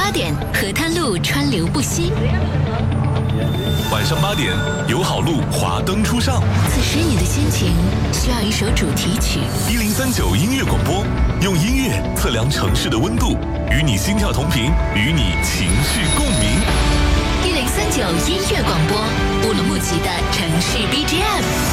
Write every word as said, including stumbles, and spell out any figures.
八点，河滩路川流不息。 晚上八点，友好路华灯初上。 此时你的心情需要一首主题曲。 一零三九音乐广播，用音乐测量城市的温度，与你心跳同频，与你情绪共鸣。 一零三九音乐广播，乌鲁木齐的城市 B G M。